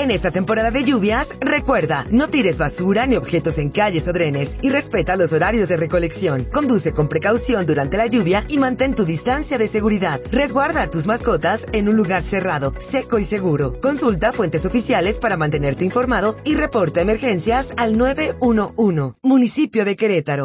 En esta temporada de lluvias, recuerda, no tires basura ni objetos en calles o drenes y respeta los horarios de recolección. Conduce con precaución durante la lluvia y mantén tu distancia de seguridad. Resguarda a tus mascotas en un lugar cerrado, seco y seguro. Consulta fuentes oficiales para mantenerte informado y reporta emergencias al 911. Municipio de Querétaro.